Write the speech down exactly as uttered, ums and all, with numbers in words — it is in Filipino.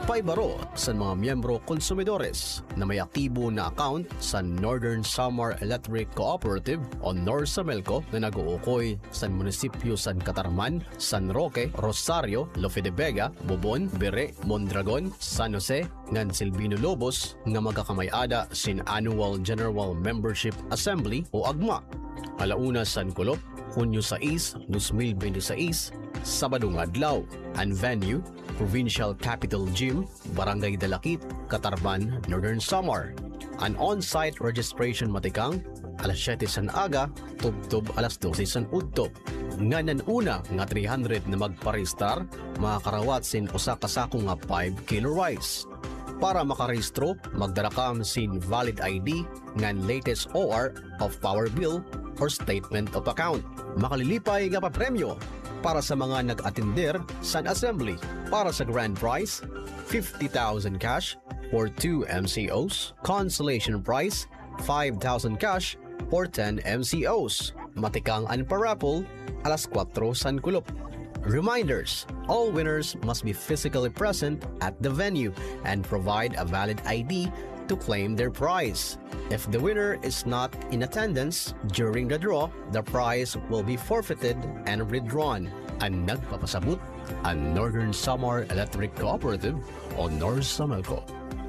Paibaro sa mga miyembro konsumidores na may aktibo na account sa Northern Samar Electric Cooperative o Norsamelco na nag-uukoy sa munisipyo San Catarman, San Roque, Rosario, Lofe de Vega, Bobon, Bere, Mondragon, San Jose, ngan Silvino Lobos nga magkakamay-ada sin Annual General Membership Assembly o AGMA. Alauna San Kulop, Hunyo sais, two thousand twenty-six, Sabadong adlaw. Ang venue, Provincial Capital Gym, Barangay Dalakit, Catarman, Northern Samar. An on-site registration matikang, alas siyete san aga, tubtob alas dose san udto. Nga nanuna nga three hundred na magparistar, makarawat sin usa ka sako nga five kilo rice. Para makarehistro, magdala kam sin valid I D ngan latest O R of power bill or statement of account. Makalilipay nga pa premyo para sa mga nag-attender sa assembly. Para sa grand prize, fifty thousand cash for two M C Os. Consolation prize, five thousand cash for ten M C Os. Matikang anparapol, alas kwatro san kulop. Reminders, all winners must be physically present at the venue and provide a valid I D to claim their prize. If the winner is not in attendance during the draw, the prize will be forfeited and withdrawn. Ang nagpapasabot, ang Northern Samar Electric Cooperative o Norsamelco.